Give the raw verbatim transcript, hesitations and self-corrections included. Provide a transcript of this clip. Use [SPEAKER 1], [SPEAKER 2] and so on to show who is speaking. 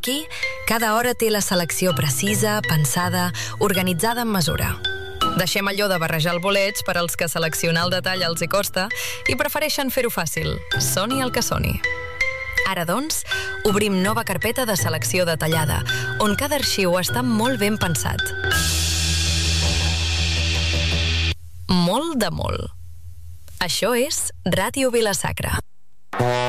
[SPEAKER 1] Aquí, cada hora té la selecció precisa, pensada, organitzada amb mesura. Deixem allò de barrejar el boleig per als que seleccionar el detall els hi costa i prefereixen fer-ho fàcil, soni el que soni. Ara, doncs, obrim nova carpeta de selecció detallada, on cada arxiu està molt ben pensat. Molt de molt. Això és Ràdio Vila-sacra.